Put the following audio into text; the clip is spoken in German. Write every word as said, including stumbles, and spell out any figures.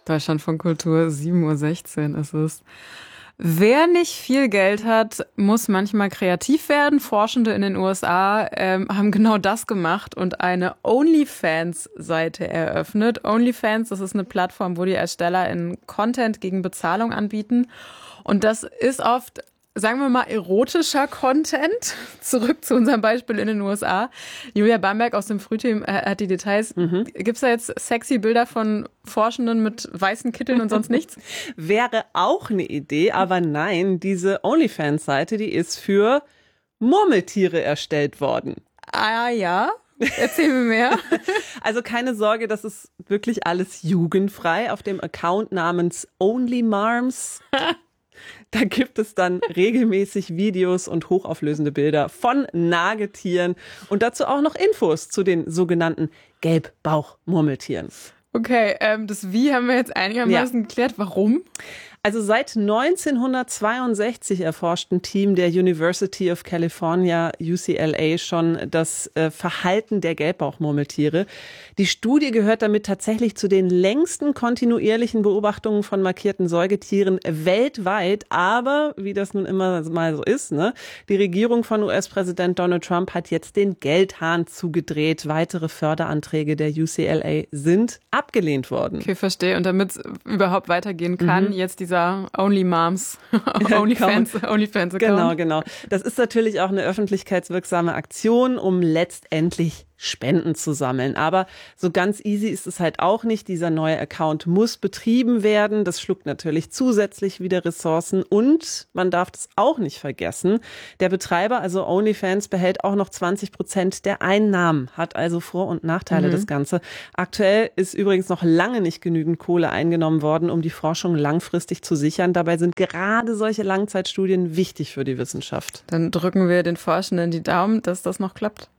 Deutschlandfunk Kultur, sieben Uhr sechzehn ist es. Wer nicht viel Geld hat, muss manchmal kreativ werden. Forschende in den U S A ähm, haben genau das gemacht und eine OnlyFans-Seite eröffnet. OnlyFans, das ist eine Plattform, wo die Ersteller in Content gegen Bezahlung anbieten. Und das ist oft, sagen wir mal, erotischer Content. Zurück zu unserem Beispiel in den U S A. Julia Bamberg aus dem Frühteam hat die Details. Mhm. Gibt es da jetzt sexy Bilder von Forschenden mit weißen Kitteln und sonst nichts? Wäre auch eine Idee, aber nein, diese OnlyFans-Seite, die ist für Murmeltiere erstellt worden. Ah ja, erzähl mir mehr. Also keine Sorge, das ist wirklich alles jugendfrei auf dem Account namens OnlyMarms. Da gibt es dann regelmäßig Videos und hochauflösende Bilder von Nagetieren und dazu auch noch Infos zu den sogenannten Gelbbauchmurmeltieren. Okay, ähm, das Wie haben wir jetzt einigermaßen ja. geklärt. Warum? Also seit neunzehnhundertzweiundsechzig erforscht ein Team der University of California, U C L A, schon das äh, Verhalten der Gelbbauchmurmeltiere. Die Studie gehört damit tatsächlich zu den längsten kontinuierlichen Beobachtungen von markierten Säugetieren weltweit. Aber, wie das nun immer mal so ist, ne, die Regierung von U S-Präsident Donald Trump hat jetzt den Geldhahn zugedreht. Weitere Förderanträge der U C L A sind abgelehnt worden. Okay, verstehe. Und damit es überhaupt weitergehen kann, mhm. jetzt dieser OnlyMoms, OnlyFans, OnlyFans-Account. Genau, genau. Das ist natürlich auch eine öffentlichkeitswirksame Aktion, um letztendlich Spenden zu sammeln. Aber so ganz easy ist es halt auch nicht. Dieser neue Account muss betrieben werden. Das schluckt natürlich zusätzlich wieder Ressourcen. Und man darf das auch nicht vergessen. Der Betreiber, also OnlyFans, behält auch noch zwanzig Prozent der Einnahmen, hat also Vor- und Nachteile, mhm. das Ganze. Aktuell ist übrigens noch lange nicht genügend Kohle eingenommen worden, um die Forschung langfristig zu sichern. Dabei sind gerade solche Langzeitstudien wichtig für die Wissenschaft. Dann drücken wir den Forschenden die Daumen, dass das noch klappt.